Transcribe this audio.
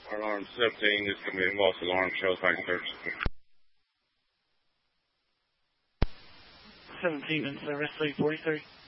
Alarm 17, this is going to be a false alarm, shows back in service. 17 in service, 343.